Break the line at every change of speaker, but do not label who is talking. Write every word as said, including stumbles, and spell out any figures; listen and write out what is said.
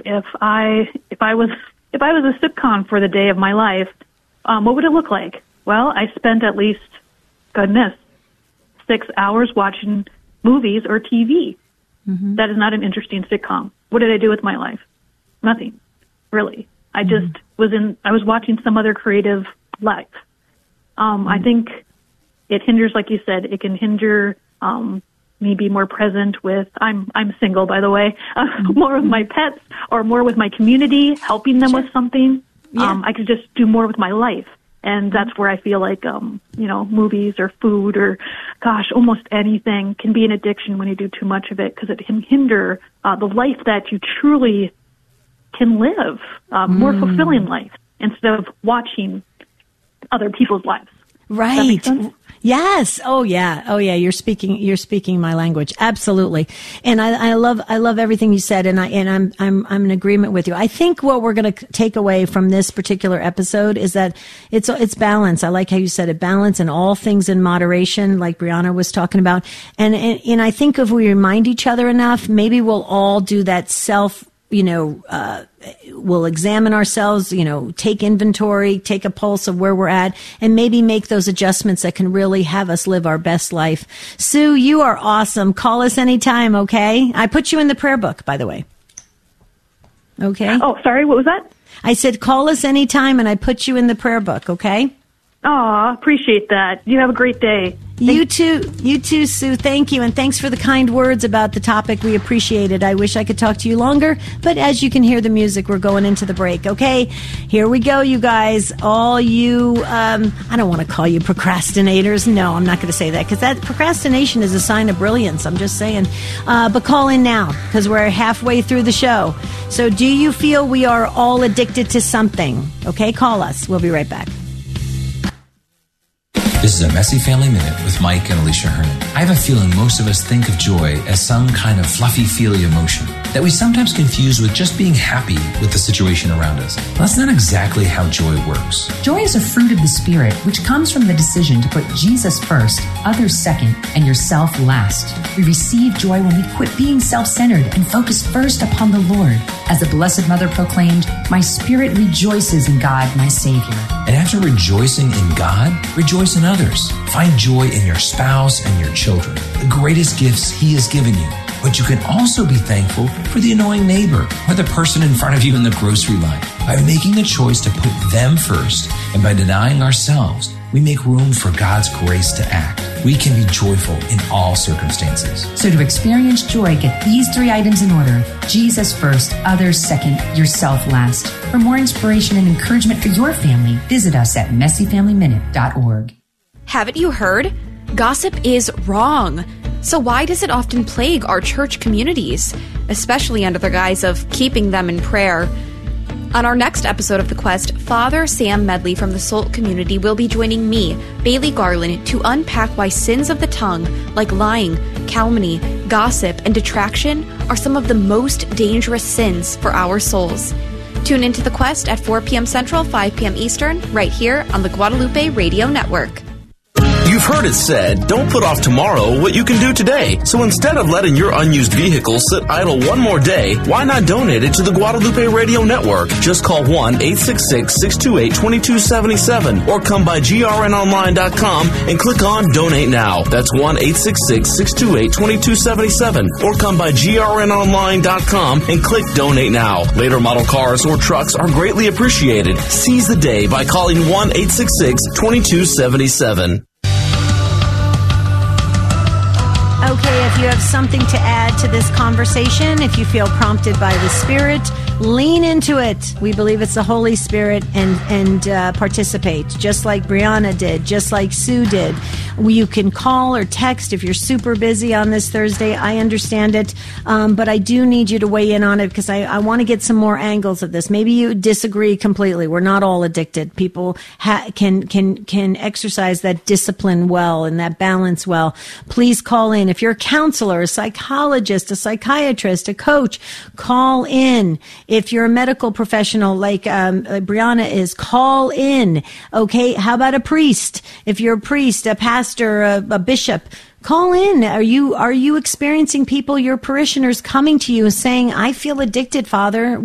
if I if I was if I was a sitcom for the day of my life, um, what would it look like? Well, I spent at least, goodness, six hours watching movies or T V. Mm-hmm. That is not an interesting sitcom. What did I do with my life? Nothing, really. I mm-hmm. just was in. I was watching some other creative life. Um, mm-hmm. I think it hinders, like you said, it can hinder um, me be more present with. I'm I'm single, by the way. Uh, mm-hmm. More with my pets, or more with my community, helping them sure. with something. Yeah. Um, I could just do more with my life. And that's where I feel like, um, you know, movies or food or, gosh, almost anything can be an addiction when you do too much of it, because it can hinder uh, the life that you truly can live, uh, more mm. fulfilling life, instead of watching other people's lives.
Right. Yes. Oh yeah. Oh yeah. You're speaking, you're speaking my language. Absolutely. And I, I love, I love everything you said. And I, and I'm, I'm, I'm in agreement with you. I think what we're going to take away from this particular episode is that it's, it's balance. I like how you said it, balance and all things in moderation, like Brianna was talking about. And, and, and I think if we remind each other enough, maybe we'll all do that self, you know, uh, we'll examine ourselves, you know, take inventory, take a pulse of where we're at, and maybe make those adjustments that can really have us live our best life. Sue, you are awesome. Call us anytime, okay? I put you in the prayer book, by the way. Okay?
Oh, sorry, what was that?
I said call us anytime, and I put you in the prayer book, okay?
Aw, appreciate that. You have a great day.
You too. You too, Sue. Thank you. And thanks for the kind words about the topic. We appreciate it. I wish I could talk to you longer, but as you can hear the music, we're going into the break. Okay, here we go, you guys. All you, um, I don't want to call you procrastinators. No, I'm not going to say that, because that procrastination is a sign of brilliance. I'm just saying. Uh, but call in now, because we're halfway through the show. So do you feel we are all addicted to something? Okay, call us. We'll be right back.
This is a Messy Family Minute with Mike and Alicia Herman. I have a feeling most of us think of joy as some kind of fluffy-feely emotion that we sometimes confuse with just being happy with the situation around us. Well, that's not exactly how joy works.
Joy is a fruit of the Spirit, which comes from the decision to put Jesus first, others second, and yourself last. We receive joy when we quit being self-centered and focus first upon the Lord. As the Blessed Mother proclaimed, "My spirit rejoices in God, my Savior."
And after rejoicing in God, rejoice in others. Find joy in your spouse and your children, the greatest gifts He has given you. But you can also be thankful for the annoying neighbor or the person in front of you in the grocery line. By making the choice to put them first and by denying ourselves, we make room for God's grace to act. We can be joyful in all circumstances.
So to experience joy, get these three items in order. Jesus first, others second, yourself last. For more inspiration and encouragement for your family, visit us at messy family minute dot org.
Haven't you heard? Gossip is wrong. So why does it often plague our church communities, especially under the guise of keeping them in prayer? On our next episode of The Quest, Father Sam Medley from the Salt community will be joining me, Bailey Garland, to unpack why sins of the tongue, like lying, calumny, gossip, and detraction, are some of the most dangerous sins for our souls. Tune into The Quest at four p.m. Central, five p.m. Eastern, right here on the Guadalupe Radio Network.
You've heard it said, don't put off tomorrow what you can do today. So instead of letting your unused vehicle sit idle one more day, why not donate it to the Guadalupe Radio Network? Just call one eight six six, six two eight, two two seven seven or come by G R N online dot com and click on Donate Now. That's one eight six six, six two eight, two two seven seven or come by G R N online dot com and click Donate Now. Later model cars or trucks are greatly appreciated. Seize the day by calling one eight six six, two two seven seven.
Okay, if you have something to add to this conversation, if you feel prompted by the Spirit, lean into it. We believe it's the Holy Spirit, and and uh, participate, just like Brianna did, just like Sue did. You can call or text if you're super busy on this Thursday. I understand it, um, but I do need you to weigh in on it, because I, I want to get some more angles of this. Maybe you disagree completely. We're not all addicted. People ha- can can can exercise that discipline well and that balance well. Please call in. If you're a counselor, a psychologist, a psychiatrist, a coach, call in. If you're a medical professional like um, Brianna is, call in. Okay, how about a priest? If you're a priest, a pastor, a, a bishop, call in. Are you are you experiencing people, your parishioners, coming to you and saying, I feel addicted, Father?